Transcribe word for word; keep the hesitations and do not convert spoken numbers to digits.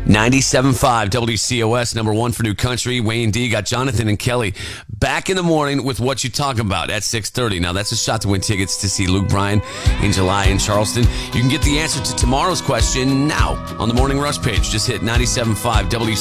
ninety-seven point five W C O S, number one for New Country. Wayne D got Jonathan and Kelly back in the morning with What You Talking About at six thirty. Now, that's a shot to win tickets to see Luke Bryan in July in Charleston. You can get the answer to tomorrow's question now on the Morning Rush page. Just hit ninety-seven point five W